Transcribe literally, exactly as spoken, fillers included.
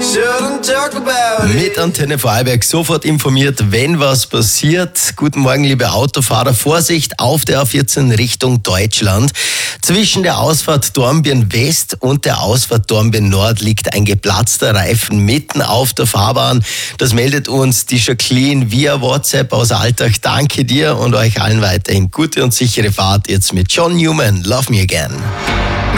Mit Antenne Vorarlberg sofort informiert, wenn was passiert. Guten Morgen, liebe Autofahrer. Vorsicht auf der A vierzehn Richtung Deutschland. Zwischen der Ausfahrt Dornbirn West und der Ausfahrt Dornbirn Nord liegt ein geplatzter Reifen mitten auf der Fahrbahn. Das meldet uns die Jacqueline via WhatsApp aus Alltag. Danke dir und euch allen weiterhin gute und sichere Fahrt. Jetzt mit John Newman, Love Me Again.